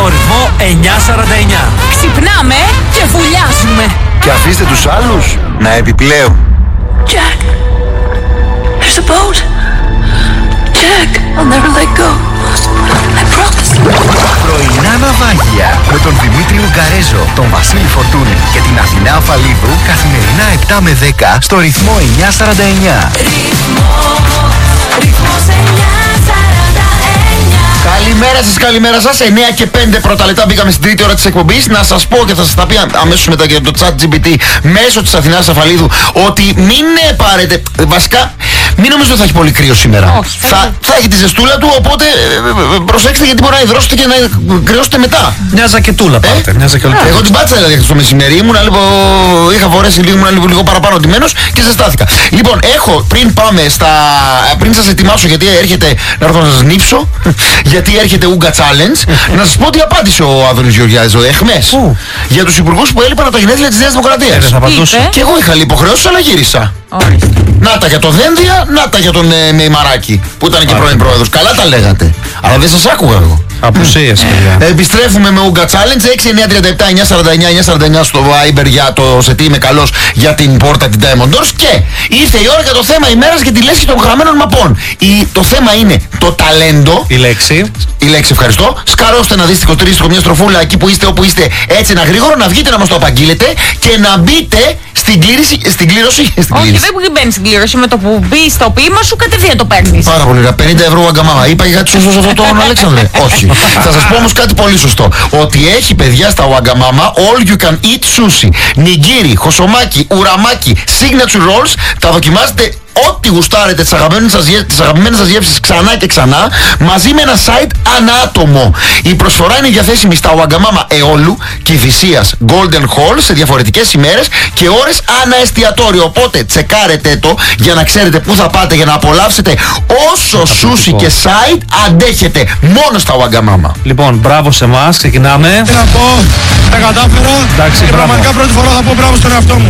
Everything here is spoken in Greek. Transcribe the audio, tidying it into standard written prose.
ρυθμό 949. Ξυπνάμε και βουλιάζουμε. Και αφήστε τους άλλους να επιπλέουν. Jack, there's a boat. Jack, I'll never let go. I promise. Πρωινά ναυάγια με τον Δημήτρη Ουγκαρέζο, τον Βασίλη Φορτούνη και την Αθηνά Αφαλίδου καθημερινά 7 με 10 στο ρυθμό 949. Ρυθμός 949. Καλημέρα σας. 9 και 5 πρώτα λεπτά μπήκαμε στην τρίτη ώρα της εκπομπής. Να σας πω και θα σας τα πει αμέσως μετά και το ChatGPT μέσω της Αθηνάς Αφαλίδου ότι μην πάρετε. Βασικά, μην νομίζω ότι θα έχει πολύ κρύο σήμερα. Όχι, θα έχει τη ζεστούλα του, οπότε προσέξτε γιατί μπορεί να υδρώσετε και να κρυώσετε μετά. Μια ζακετούλα πάρτε. Μια ζακετούλα. Εγώ την πάτησα δηλαδή το μεσημέρι, είχα φορέσει λίγο παραπάνω ντυμένος και ζεστάθηκα. Λοιπόν, πριν σας ετοιμάσω γιατί έρχεται να έρθω να σας νύψω, γιατί έρχεται Ούγκα Challenge, να σας πω τι απάντησε ο Άδωνης Γεωργιάδης εχμές για τους υπουργούς που έλειπαν από τα γενέθλια της Νέας Δημοκρατίας. Και εγώ είχα υποχρεώσεις αλλά γύρισα. Να τα για τον Δένδια, να τα για τον Μεϊμαράκη που ήταν και πρώην πρόεδρος. Καλά τα λέγατε, αλλά δεν σας άκουγα εγώ. Απουσίες, παιδιά. Επιστρέφουμε με Ούγκα Challenge 6937-949-949 στο Viber για το σε τι είμαι καλός για την πόρτα την Diamond Doors. Και ήρθε η ώρα για το θέμα ημέρας για τη λέσχη των χαμένων μαπών. Το θέμα είναι το ταλέντο. Η λέξη, ευχαριστώ. Σκαρώστε ένα δίστικο, τρίστικο, μια στροφούλα εκεί που είστε, όπου είστε, έτσι ένα γρήγορο, να βγείτε να μας το απαγγείλετε και να μπείτε στην κλήρωση. Όχι, δεν μπαίνει στην κλήρωση. Με το που μπει στο ποίημα σου κατευθείαν το παίρνεις. Πάρα πολύ ωραία. 50 ευρώ Ουαγκαμάμα. Είπα κάτι σωστό σε αυτό τον Αλέξανδρε. Όχι. Θα σας πω όμως κάτι πολύ σωστό. Ότι έχει παιδιά στα Ουαγκαμάμα all you can eat sushi. Νιγκίρι, χωσομάκι, ουραμάκι, signature rolls. Τα δοκιμάζετε ό,τι γουστάρετε τις αγαπημένες σας γεύσεις ξανά και ξανά, μαζί με ένα site ανάτομο. Η προσφορά είναι διαθέσιμη στα Ουαγκαμάμα Εόλου, Κηφισίας, Golden Hall σε διαφορετικές ημέρες και ώρες ανά εστιατόριο. Οπότε τσεκάρετε το για να ξέρετε πού θα πάτε για να απολαύσετε όσο σούσι και site αντέχετε μόνο στα Ουαγκαμάμα. λοιπόν, μπράβο σε εμάς, ξεκινάμε. Τι να πω, τα κατάφερα. Εντάξει, και μπράβο. πραγματικά πρώτη φορά θα πω μπράβο στον εαυτό μου.